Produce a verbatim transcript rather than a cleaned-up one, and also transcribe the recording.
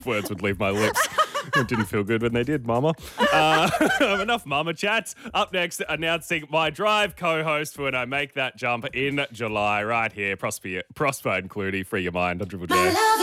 words would leave my lips. It didn't feel good when they did, Mama. Uh, enough Mama chats. Up next, announcing my drive co-host for when I make that jump in July, right here. Prosper, Prosper and Clooney, free your mind on Triple J.